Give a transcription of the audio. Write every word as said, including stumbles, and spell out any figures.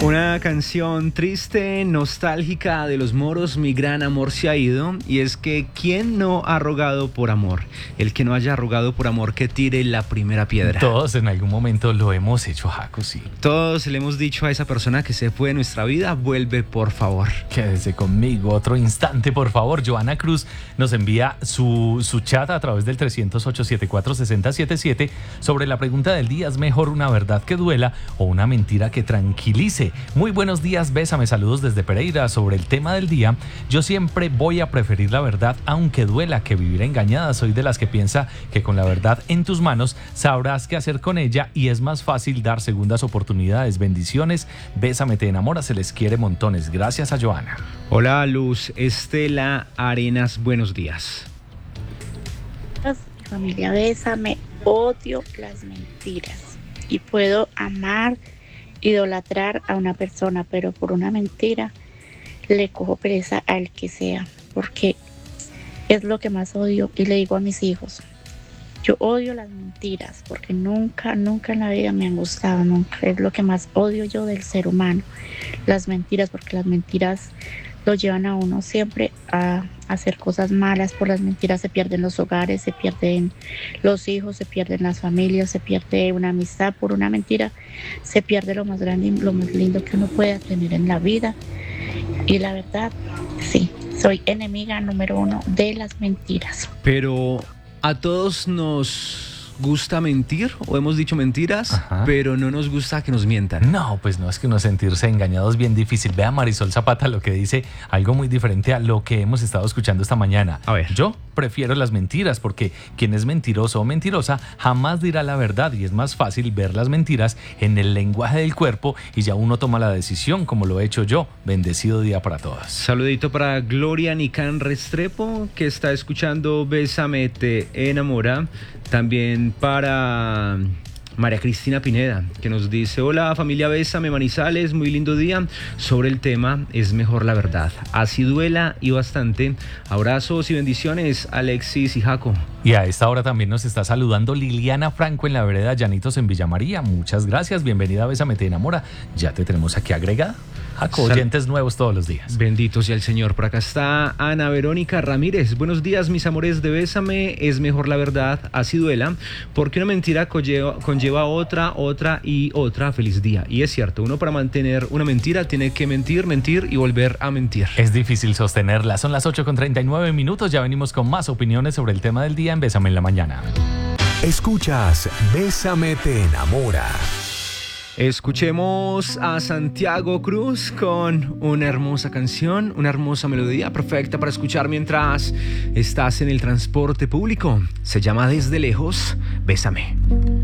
Una canción triste, nostálgica de Los Moros, Mi Gran Amor se ha ido. Y es que ¿quién no ha rogado por amor? El que no haya rogado por amor, que tire la primera piedra. Todos en algún momento lo hemos hecho, Jaco, sí. Todos le hemos dicho a esa persona que se fue de nuestra vida: vuelve por favor. Quédese conmigo otro instante, por favor. Joana Cruz nos envía su, su chat a través del tres cero ocho, siete cuatro seis cero siete siete sobre la pregunta del día: ¿es mejor una verdad que duela o una mentira que tranquilice? Muy buenos días, Bésame, saludos desde Pereira. Sobre el tema del día, yo siempre voy a preferir la verdad aunque duela que vivir engañada. Soy de las que piensa que con la verdad en tus manos sabrás qué hacer con ella y es más fácil dar segundas oportunidades. Bendiciones, Bésame, te enamora, se les quiere montones. Gracias a Joana. Hola, Luz Estela Arenas, buenos días. Familia Bésame, odio las mentiras y puedo amar, idolatrar a una persona, pero por una mentira le cojo pereza al que sea, porque es lo que más odio. Y le digo a mis hijos, yo odio las mentiras porque nunca, nunca en la vida me han gustado, nunca. Es lo que más odio yo del ser humano, las mentiras, porque las mentiras lo llevan a uno siempre a hacer cosas malas. Por las mentiras se pierden los hogares, se pierden los hijos, se pierden las familias, se pierde una amistad. Por una mentira se pierde lo más grande y lo más lindo que uno pueda tener en la vida. Y la verdad, sí, soy enemiga número uno de las mentiras. Pero a todos nos gusta mentir, o hemos dicho mentiras, ajá, pero no nos gusta que nos mientan. No, pues no, es que uno sentirse engañado es bien difícil. Vea Marisol Zapata lo que dice, algo muy diferente a lo que hemos estado escuchando esta mañana. A ver. Yo prefiero las mentiras porque quien es mentiroso o mentirosa jamás dirá la verdad y es más fácil ver las mentiras en el lenguaje del cuerpo y ya uno toma la decisión, como lo he hecho yo. Bendecido día para todos. Saludito para Gloria Nicán Restrepo, que está escuchando Bésame, te enamora. También para María Cristina Pineda, que nos dice: hola familia Bésame, Manizales, muy lindo día. Sobre el tema, es mejor la verdad, así duela y bastante. Abrazos y bendiciones, Alexis y Jaco. Y a esta hora también nos está saludando Liliana Franco en la vereda Llanitos en Villa María. Muchas gracias, bienvenida a Bésame, te enamora. Ya te tenemos aquí agregada. Jaco, oyentes nuevos todos los días. Bendito sea el Señor. Por acá está Ana Verónica Ramírez. Buenos días, mis amores de Bésame. Es mejor la verdad, así duela, porque una mentira conlleva, conlleva otra, otra y otra. Feliz día. Y es cierto, uno para mantener una mentira tiene que mentir, mentir y volver a mentir. Es difícil sostenerla. Son las ocho con treinta y nueve minutos. Ya venimos con más opiniones sobre el tema del día en Bésame en la mañana. Escuchas Bésame, te enamora. Escuchemos a Santiago Cruz con una hermosa canción, una hermosa melodía perfecta para escuchar mientras estás en el transporte público. Se llama Desde Lejos, Bésame.